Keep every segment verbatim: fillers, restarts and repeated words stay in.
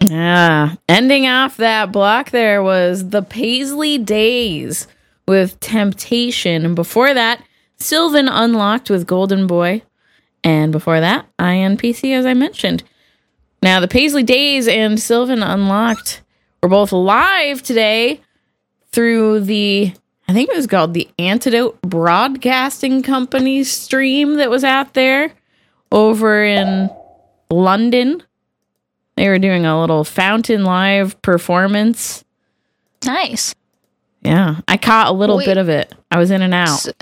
Yeah. Ending off that block there was the Paisley Days with Temptation. And before that, Sylvan Unlocked with Golden Boy. And before that, I N P C, as I mentioned. Now, the Paisley Days and Sylvan Unlocked were both live today through the, I think it was called the Antidote Broadcasting Company stream that was out there over in London. They were doing a little Fountain Live performance. Nice. Yeah, I caught a little Wait. bit of it. I was in and out. S-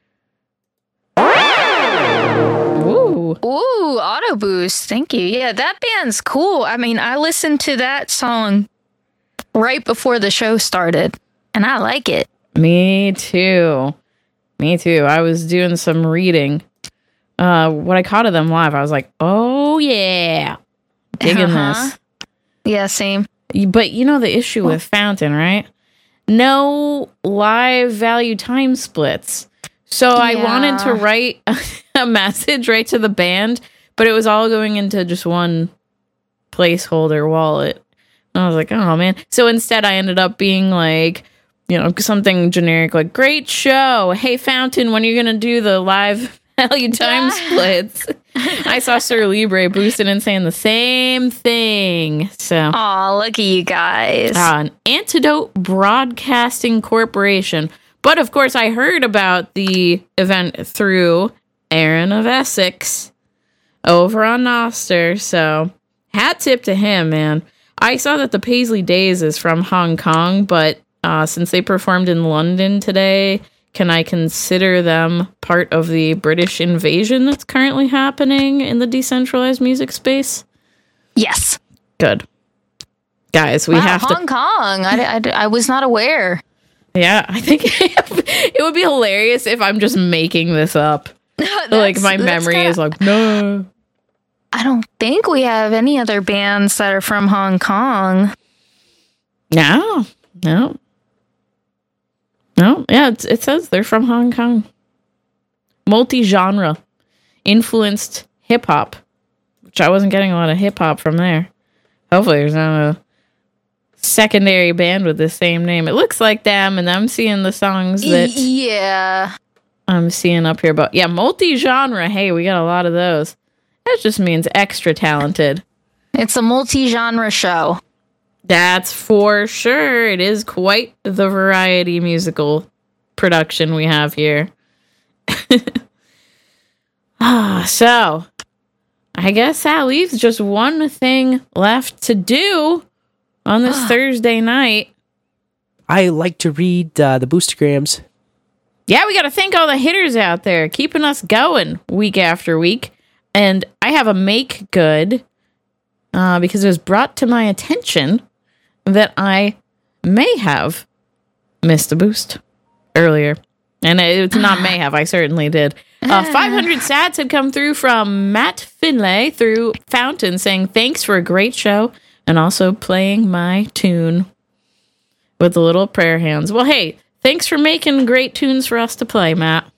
Ooh. Ooh, Auto Boost. Thank you. Yeah, that band's cool. I mean, I listened to that song right before the show started, and I like it. Me too. Me too. I was doing some reading. Uh, what I caught of them live, I was like, oh yeah. Digging Uh-huh. this. Yeah, same. But you know the issue with Fountain, right? No live value time splits. So I Yeah. wanted to write a message right to the band, but it was all going into just one placeholder wallet. And I was like, oh man. So instead I ended up being like, you know, something generic like, great show. Hey, Fountain, when are you going to do the live value time splits? I saw Sir Libre boosting and saying the same thing. So, Aw, look at you guys. uh, an Antidote Broadcasting Corporation. But of course, I heard about the event through Aaron of Essex over on Noster. So, hat tip to him, man. I saw that the Paisley Days is from Hong Kong, but uh, since they performed in London today, can I consider them part of the British invasion that's currently happening in the decentralized music space? Yes. Good. Guys, we wow, have Hong to... Kong. I, I, I was not aware. Yeah, I think it would be hilarious if I'm just making this up. Like, That's- my that's memory kinda- is like, no. I don't think we have any other bands that are from Hong Kong. No, no. No, yeah, it, it says they're from Hong Kong. Multi-genre. Influenced hip-hop. Which I wasn't getting a lot of hip-hop from there. Hopefully there's not a secondary band with the same name. It looks like them, and I'm seeing the songs that Yeah. I'm seeing up here. But yeah, multi-genre. Hey, we got a lot of those. That just means extra talented. It's a multi-genre show. That's for sure. It is quite the variety musical production we have here. ah, so, I guess that leaves just one thing left to do on this Thursday night. I like to read uh, the Boostergrams. Yeah, we got to thank all the hitters out there keeping us going week after week. And I have a make good uh, because it was brought to my attention that I may have missed a boost earlier. And it's not may have, I certainly did. Uh, five hundred sats had come through from Matt Finlay through Fountain saying, thanks for a great show and also playing my tune with the little prayer hands. Well, hey, thanks for making great tunes for us to play, Matt.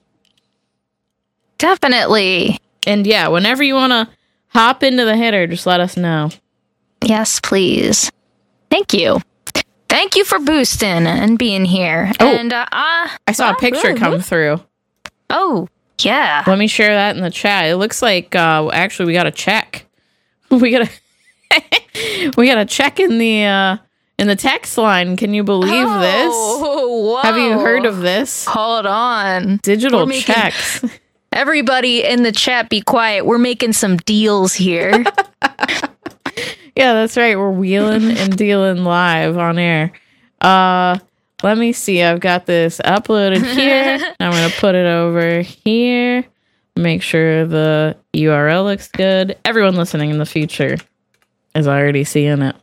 Definitely. And yeah, whenever you want to hop into the hitter, just let us know. Yes, please. Thank you. Thank you for boosting and being here. Oh, and uh, uh I saw a picture oh, come through. Oh, yeah. Let me share that in the chat. It looks like uh, actually we got a check. We got a we got a check in the uh, in the text line. Can you believe Oh, this? whoa. Have you heard of this? Hold on. Digital We're making- checks. Everybody in the chat, be quiet. We're making some deals here. Yeah, that's right. We're wheeling and dealing live on air. Uh, let me see. I've got this uploaded here. I'm going to put it over here. Make sure the U R L looks good. Everyone listening in the future is already seeing it.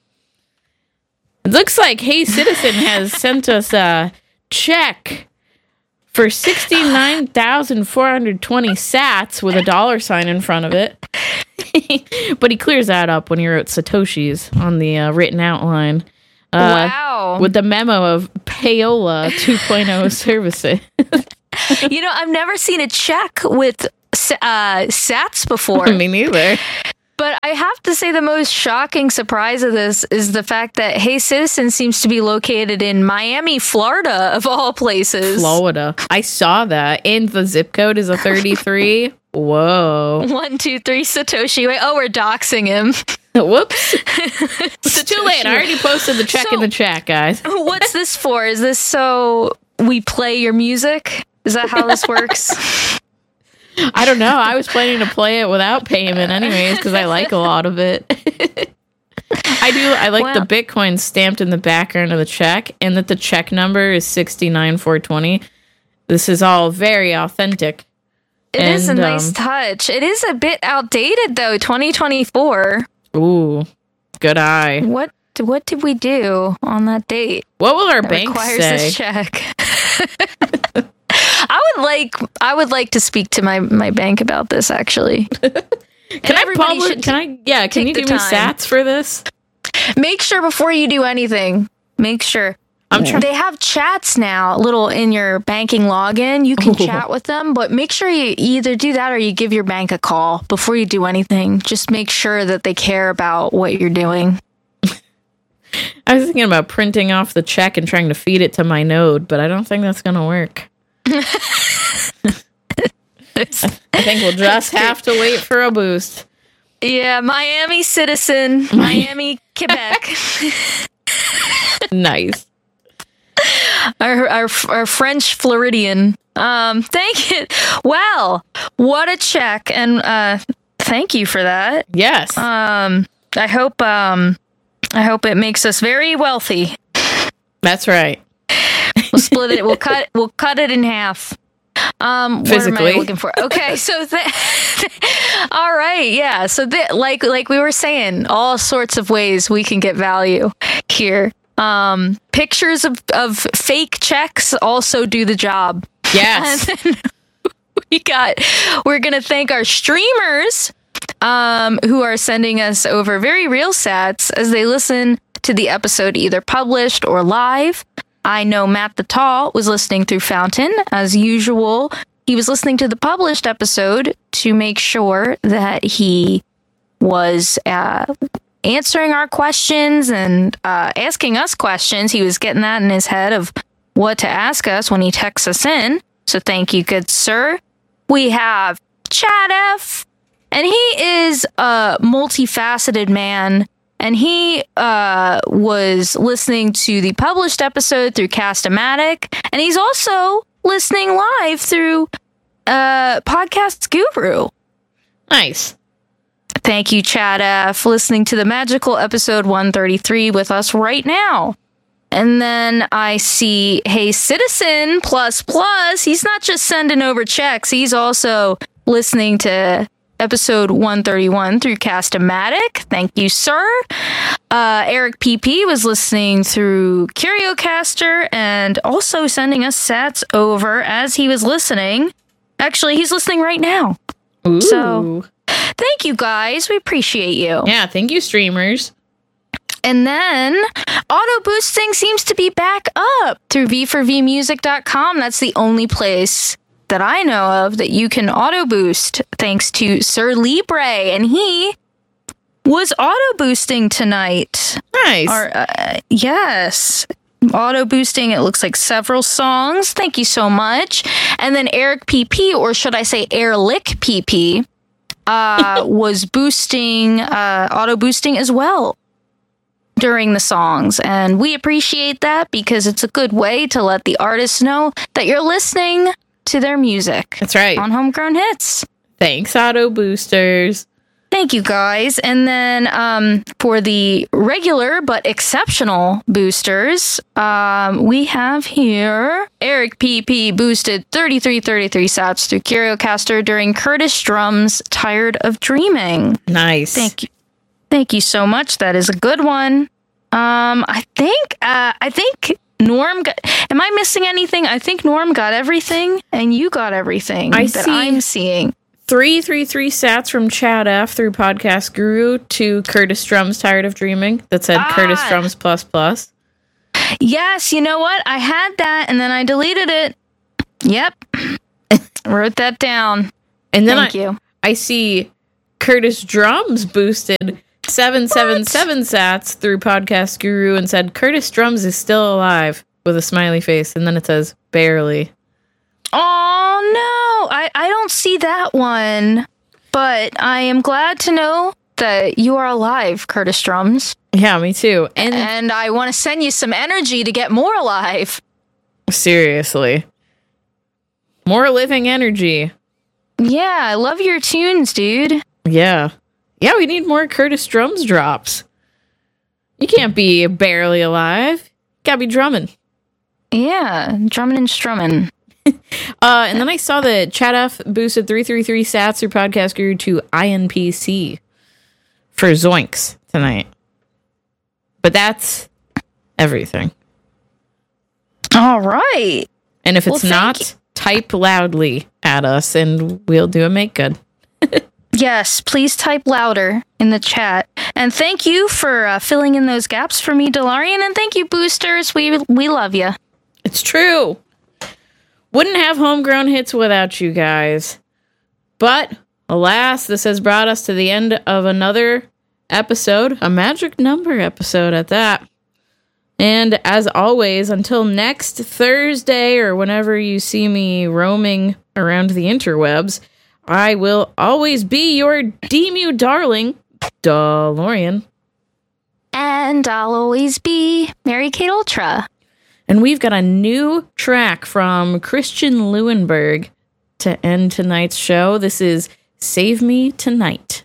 It looks like Hey Citizen has sent us a check for sixty-nine thousand four hundred twenty sats with a dollar sign in front of it. But he clears that up when he wrote Satoshis on the uh, written outline. Uh, Wow. With the memo of Payola two point oh services. You know, I've never seen a check with uh, sats before. Me neither. But I have to say the most shocking surprise of this is the fact that Hey Citizen seems to be located in Miami, Florida, of all places. Florida. I saw that. And the zip code is a thirty-three. Whoa. One, two, three, Satoshi. Wait, oh, we're doxing him. Whoops. It's too late. I already posted the check So- in the chat, guys. What's this for? Is this so we play your music? Is that how this works? I don't know. I was planning to play it without payment anyways because I like a lot of it. I do. I like Well- the Bitcoin stamped in the background of the check and that the check number is sixty-nine four twenty. This is all very authentic. It is a And, nice um, touch. It is a bit outdated though, twenty twenty-four. Ooh, good eye. What what did we do on that date? What will our That bank requires say? this check. I would like I would like to speak to my, my bank about this actually. Can I publish? Can I? Yeah. Can take you the give me time. sats for this? Make sure before you do anything, make sure. I'm trying. They have chats now, little in your banking login. You can Ooh. chat with them, but make sure you either do that or you give your bank a call before you do anything. Just make sure that they care about what you're doing. I was thinking about printing off the check and trying to feed it to my node, but I don't think that's gonna work. I think we'll just have to wait for a boost. Yeah, Miami Citizen, Miami, Quebec. Nice. our, our our French Floridian. Um, thank you. Wow, what a check, and uh, thank you for that. Yes. Um, I hope um, I hope it makes us very wealthy. That's right. We'll split it. We'll cut. We'll cut it in half. Um, what am Physically. I looking for? Okay, so th- all right, yeah. So th- like like we were saying, all sorts of ways we can get value here. Um, pictures of, of fake checks also do the job. Yes. And then we got. We're gonna thank our streamers, um, who are sending us over very real sats as they listen to the episode either published or live. I know Matt the Tall was listening through Fountain as usual. He was listening to the published episode to make sure that he was uh, answering our questions and uh, asking us questions. He was getting that in his head of what to ask us when he texts us in. So thank you, good sir. We have Chad F, and he is a multifaceted man. And he uh, was listening to the published episode through Cast-O-Matic, and he's also listening live through uh, Podcast Guru. Nice. Thank you, Chad F, listening to the magical episode one thirty-three with us right now. And then I see Hey Citizen plus plus. He's not just sending over checks. He's also listening to episode one thirty-one through Cast-O-Matic. Thank you, sir. Uh, Eric P P was listening through CurioCaster and also sending us sats over as he was listening. Actually, he's listening right now. Ooh. So- Thank you, guys. We appreciate you. Yeah, thank you, streamers. And then auto boosting seems to be back up through v four v music dot com. That's the only place that I know of that you can auto boost, thanks to Sir Libre, and he was auto boosting tonight. Nice. Or, uh, yes, auto boosting. It looks like several songs. Thank you so much. And then Eric P P, or should I say Airlick P P, uh, was boosting, uh, auto boosting as well during the songs, and we appreciate that because it's a good way to let the artists know that you're listening to their music That's right. on Homegrown Hits. Thanks, Auto Boosters. Thank you, guys. And then um, for the regular but exceptional boosters, um, we have here Eric P P boosted thirty-three thirty-three sats through CurioCaster during Curtis Drum's Tired of Dreaming. Nice. Thank you. Thank you so much. That is a good one. Um, I think, uh, I think Norm got, am I missing anything? I think Norm got everything and you got everything I that see. I'm seeing. Three, three, three sats from Chad F through Podcast Guru to Curtis Drum's Tired of Dreaming that said Ah. Curtis Drum's plus plus. Yes. You know what? I had that and then I deleted it. Yep. Wrote that down. And then Thank I, you. I see Curtis Drums boosted seven seven seven sats through Podcast Guru and said, Curtis Drums is still alive with a smiley face. And then it says, barely. Oh, no. I, I don't see that one. But I am glad to know that you are alive, Curtis Drums. Yeah, me too. And, and I want to send you some energy to get more alive. Seriously. More living energy. Yeah, I love your tunes, dude. Yeah. Yeah, we need more Curtis Drums drops. You can't be barely alive. You gotta be drumming. Yeah, drumming and strumming. uh, and then I saw that Chat F boosted three three three sats through Podcast Guru to I N P C for Zoinks tonight. But that's everything. All right. And if it's well, not, you. type loudly at us and we'll do a make good. Yes, please type louder in the chat. And thank you for uh, filling in those gaps for me, DeLorean. And thank you, boosters. We we love you. It's true. Wouldn't have Homegrown Hits without you guys. But, alas, this has brought us to the end of another episode. A magic number episode at that. And as always, until next Thursday or whenever you see me roaming around the interwebs, I will always be your D-Mew darling, DeLorean. And I'll always be Mary Kate Ultra. And we've got a new track from Christian Leuenberg to end tonight's show. This is Save Me Tonight.